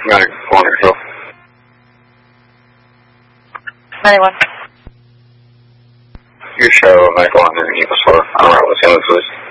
Medic, Corner Hill. 91. You show Michael on the Eagle Store. I'm right with St. Louis.